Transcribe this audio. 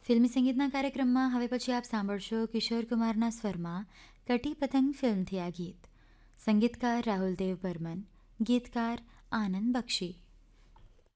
ફિલ્મી સંગીતના કાર્યક્રમમાં હવે પછી આપ સાંભળશો કિશોર કુમારના સ્વરમાં કટી પતંગ ફિલ્મથી આ ગીત. સંગીતકાર રાહુલ દેવ બર્મન, ગીતકાર આનંદ બક્ષી.